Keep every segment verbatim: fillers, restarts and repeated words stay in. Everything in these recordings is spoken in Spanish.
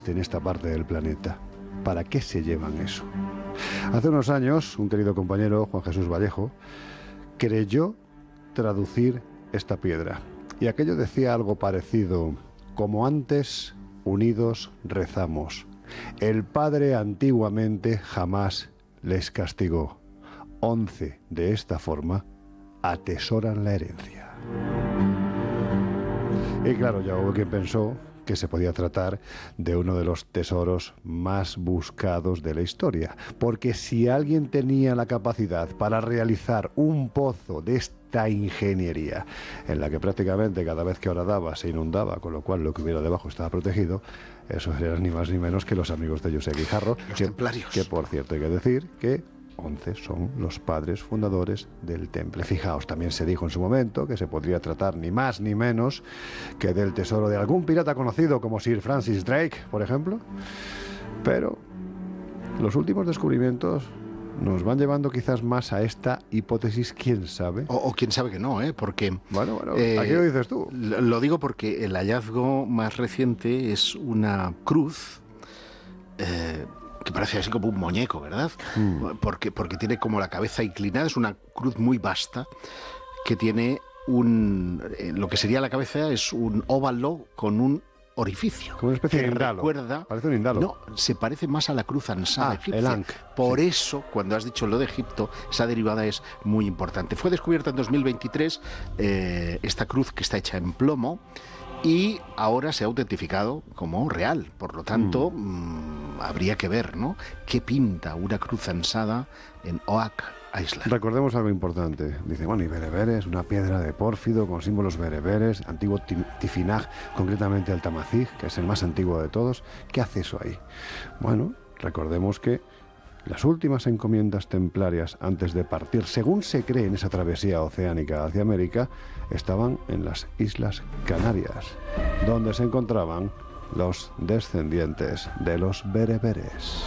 en esta parte del planeta. ¿Para qué se llevan eso? Hace unos años, un querido compañero, Juan Jesús Vallejo, creyó traducir esta piedra. Y aquello decía algo parecido: como antes, unidos rezamos. El Padre antiguamente jamás les castigó. Once, de esta forma, atesoran la herencia. Y claro, ya hubo quien pensó que se podía tratar de uno de los tesoros más buscados de la historia. Porque si alguien tenía la capacidad para realizar un pozo de esta ingeniería, en la que prácticamente cada vez que horadaba se inundaba, con lo cual lo que hubiera debajo estaba protegido, esos eran ni más ni menos que los amigos de José Guijarro, los que, templarios. Que por cierto hay que decir que once son los padres fundadores del Temple. Fijaos, también se dijo en su momento que se podría tratar ni más ni menos que del tesoro de algún pirata conocido como Sir Francis Drake, por ejemplo. Pero los últimos descubrimientos nos van llevando quizás más a esta hipótesis, quién sabe. O, o quién sabe que no, ¿eh? Porque... Bueno, bueno, eh, ¿a qué lo dices tú? Lo digo porque el hallazgo más reciente es una cruz... Eh, que parece así como un muñeco, ¿verdad? Mm. Porque, porque tiene como la cabeza inclinada, es una cruz muy vasta, que tiene un... Eh, lo que sería la cabeza es un óvalo con un orificio. Como una especie de indalo. Recuerda, parece un indalo. No, se parece más a la cruz ansada ah, egipcia. El Ankh. Por sí. eso, cuando has dicho lo de Egipto, esa derivada es muy importante. Fue descubierta en dos mil veintitrés eh, esta cruz, que está hecha en plomo, y ahora se ha autentificado como real. Por lo tanto, mm. mmm, habría que ver, ¿no?, qué pinta una cruz ansada en Oak Island. Recordemos algo importante. Dice, bueno, y bereberes, una piedra de pórfido con símbolos bereberes, antiguo Tifinag, concretamente el Tamazig, que es el más antiguo de todos. ¿Qué hace eso ahí? Bueno, recordemos que las últimas encomiendas templarias antes de partir, según se cree en esa travesía oceánica hacia América, estaban en las Islas Canarias, donde se encontraban los descendientes de los bereberes.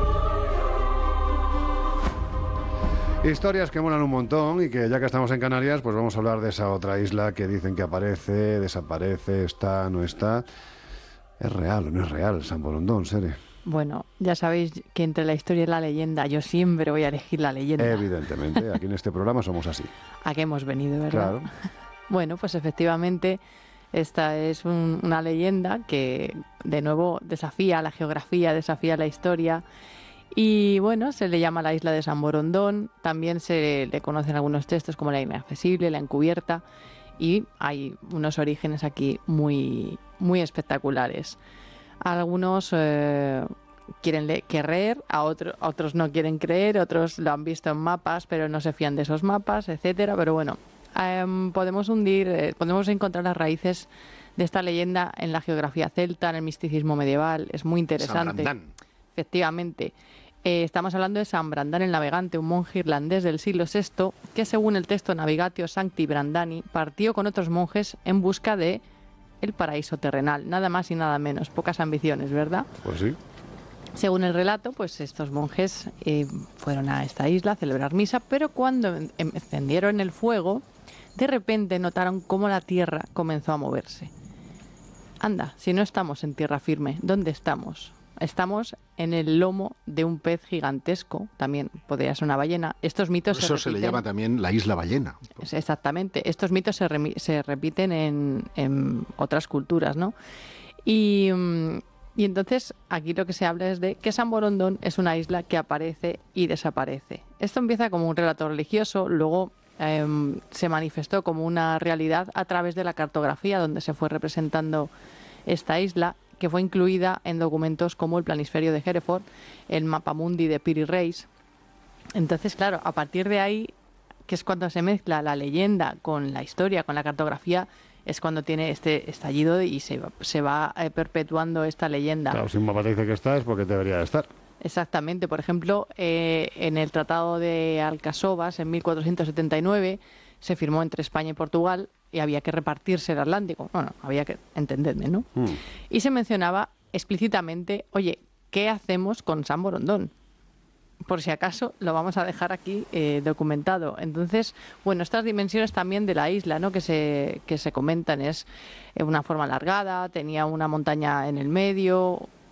Historias que molan un montón y que ya que estamos en Canarias, pues vamos a hablar de esa otra isla que dicen que aparece, desaparece, está, no está. ¿Es real o no es real San Borondón, Sere? Bueno, ya sabéis que entre la historia y la leyenda yo siempre voy a elegir la leyenda. Evidentemente, aquí en este programa somos así. ¿A qué hemos venido, verdad? Claro. Bueno, pues efectivamente esta es un, una leyenda que de nuevo desafía la geografía, desafía la historia. Y bueno, se le llama la isla de San Borondón, también se le conocen algunos textos como la inaccesible, la encubierta, y hay unos orígenes aquí muy, muy espectaculares. Algunos eh, quieren le- creer, a, otro, a otros no quieren creer, otros lo han visto en mapas, pero no se fían de esos mapas, etcétera. Pero bueno, eh, podemos hundir, eh, podemos encontrar las raíces de esta leyenda en la geografía celta, en el misticismo medieval. Es muy interesante. San Brandán. Efectivamente. Eh, estamos hablando de San Brandán el Navegante, un monje irlandés del siglo sexto, que según el texto Navigatio Sancti Brandani, partió con otros monjes en busca de el paraíso terrenal, nada más y nada menos, pocas ambiciones, ¿verdad? Pues sí. Según el relato, pues estos monjes eh, fueron a esta isla a celebrar misa, pero cuando encendieron el fuego, de repente notaron cómo la tierra comenzó a moverse. Anda, si no estamos en tierra firme, ¿dónde estamos? Estamos en el lomo de un pez gigantesco, también podría ser una ballena. Estos mitos Eso se, se repiten, le llama también la isla ballena. Exactamente. Estos mitos se, remi- se repiten en, en otras culturas, ¿no? Y, y entonces aquí lo que se habla es de que San Borondón es una isla que aparece y desaparece. Esto empieza como un relato religioso, luego eh, se manifestó como una realidad a través de la cartografía, donde se fue representando esta isla, que fue incluida en documentos como el Planisferio de Hereford, el Mapamundi de Piri Reis. Entonces, claro, a partir de ahí, que es cuando se mezcla la leyenda con la historia, con la cartografía, es cuando tiene este estallido y se, se va eh, perpetuando esta leyenda. Claro, si un mapa te dice que está es porque debería de estar. Exactamente. Por ejemplo, eh, en el Tratado de Alcasovas, en mil cuatrocientos setenta y nueve, se firmó entre España y Portugal y había que repartirse el Atlántico. Bueno, había que entenderme, ¿no? Mm. Y se mencionaba explícitamente, oye, ¿qué hacemos con San Borondón? Por si acaso lo vamos a dejar aquí eh, documentado. Entonces, bueno, estas dimensiones también de la isla, ¿no?, que se, que se comentan, es una forma alargada, tenía una montaña en el medio,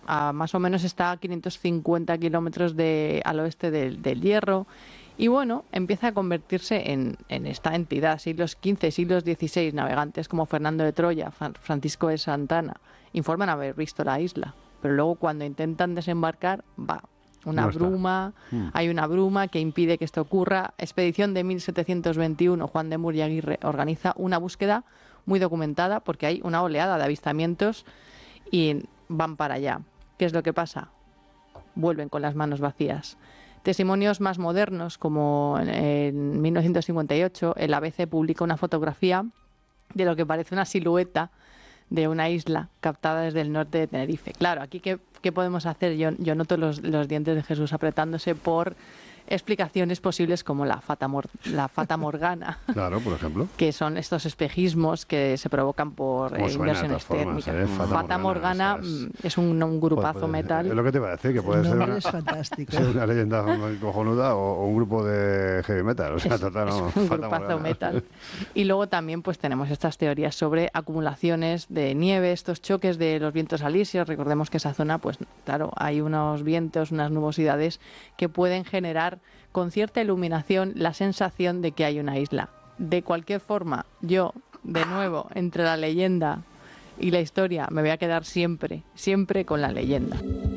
a más o menos está a quinientos cincuenta kilómetros de, al oeste del, del Hierro. Y bueno, empieza a convertirse en, en esta entidad. Siglos quince, siglos dieciséis, navegantes como Fernando de Troya, Francisco de Santana, informan haber visto la isla. Pero luego cuando intentan desembarcar, va, una no bruma, mm. hay una bruma que impide que esto ocurra. Expedición de mil setecientos veintiuno, Juan de Mur y Aguirre organiza una búsqueda muy documentada porque hay una oleada de avistamientos y van para allá. ¿Qué es lo que pasa? Vuelven con las manos vacías. Testimonios más modernos, como en mil novecientos cincuenta y ocho, el A B C publica una fotografía de lo que parece una silueta de una isla captada desde el norte de Tenerife. Claro, aquí ¿qué, qué podemos hacer? Yo, yo noto los, los dientes de Jesús apretándose por explicaciones posibles como la fata, mor, la fata morgana. Claro, por ejemplo. Que son estos espejismos que se provocan por eh, inversiones térmicas. ¿eh? Fata, fata morgana, morgana es, es un, un grupazo pues, metal. Es lo que te iba a decir, que puede ser una, es fantástico. ser una leyenda cojonuda o, o un grupo de heavy metal. O sea, es, total, es no, un grupazo morgana. Metal. Y luego también pues tenemos estas teorías sobre acumulaciones de nieve, estos choques de los vientos alisios. Recordemos que esa zona, pues claro, hay unos vientos, unas nubosidades que pueden generar con cierta iluminación la sensación de que hay una isla. De cualquier forma, yo, de nuevo, entre la leyenda y la historia, me voy a quedar siempre, siempre con la leyenda.